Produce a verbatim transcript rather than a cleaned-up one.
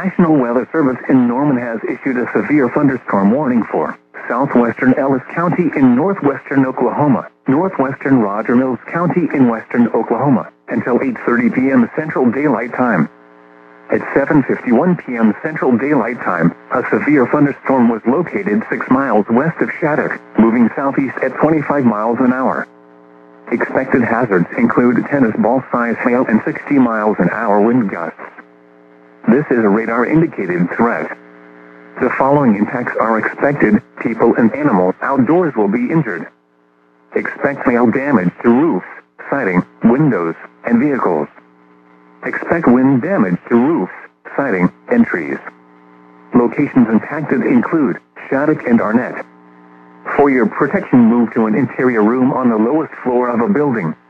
National Weather Service in Norman has issued a severe thunderstorm warning for southwestern Ellis County in northwestern Oklahoma, northwestern Roger Mills County in western Oklahoma, until eight thirty p.m. Central Daylight Time. At seven fifty-one p.m. Central Daylight Time, a severe thunderstorm was located six miles west of Shattuck, moving southeast at twenty-five miles an hour. Expected hazards include tennis ball-size hail and sixty miles an hour wind gusts. This is a radar-indicated threat. The following impacts are expected: people and animals outdoors will be injured. Expect hail damage to roofs, siding, windows, and vehicles. Expect wind damage to roofs, siding, and trees. Locations impacted include Shattuck and Arnett. For your protection, move to an interior room on the lowest floor of a building.